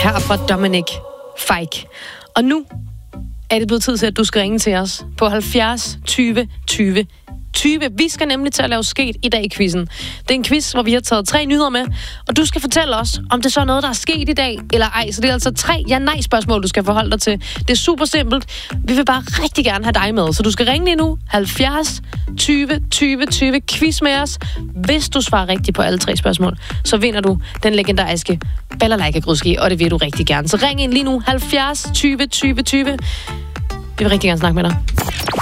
her fra Dominic Fike. Og nu er det blevet tid til, at du skal ringe til os på 70 20 20 20. Vi skal nemlig til at lave sket i dag i quizzen. Det er en quiz, hvor vi har taget 3 nyheder med, og du skal fortælle os, om det så er noget, der er sket i dag, eller ej. Så det er altså 3 ja-nej-spørgsmål, du skal forholde dig til. Det er super simpelt. Vi vil bare rigtig gerne have dig med, så du skal ringe lige nu. 70 20 20 20. Quiz med os. Hvis du svarer rigtigt på alle 3 spørgsmål, så vinder du den legendariske balalaika-grydski, og det vil du rigtig gerne. Så ring ind lige nu. 70 20 20 20. Vi vil rigtig gerne snakke med dig.